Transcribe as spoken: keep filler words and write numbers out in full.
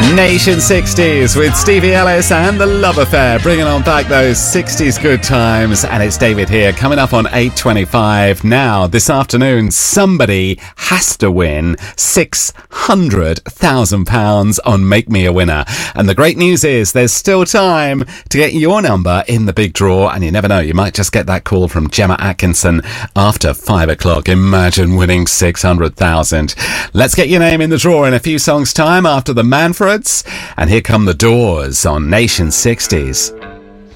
Nation sixties with Stevie Ellis and The Love Affair, bringing on back those sixties good times. And it's David here, coming up on eight twenty-five. Now, this afternoon, somebody has to win six hundred thousand pounds on Make Me a Winner. And the great news is there's still time to get your number in the big draw. And you never know, you might just get that call from Gemma Atkinson after five o'clock. Imagine winning six hundred thousand. Let's get your name in the draw in a few songs' time after the Manfreds. And here come the Doors on Nation sixties.